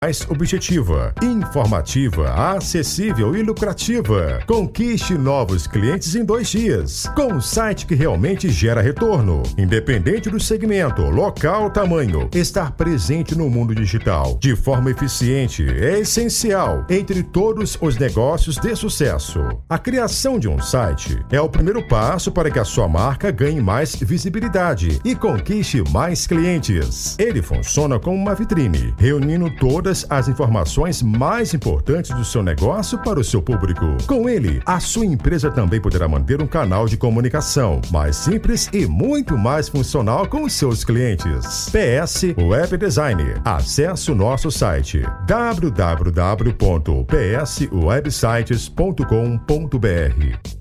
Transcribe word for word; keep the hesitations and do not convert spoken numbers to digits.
mais objetiva, informativa, acessível e lucrativa. Conquiste novos clientes em dois dias, com um site que realmente gera retorno. Independente do segmento, local, tamanho, estar presente no mundo digital de forma eficiente é essencial entre todos os negócios de sucesso. A criação de um site é o primeiro passo para que a sua marca ganhe mais visibilidade e conquiste mais clientes. Ele funciona como uma vitrine, reunindo todas as informações mais importantes do seu negócio para o seu público. Com ele, a sua empresa também poderá manter um canal de comunicação mais simples e muito mais funcional com os seus clientes. P S Web Design. Acesse o nosso site w w w ponto p s websites ponto com ponto b r.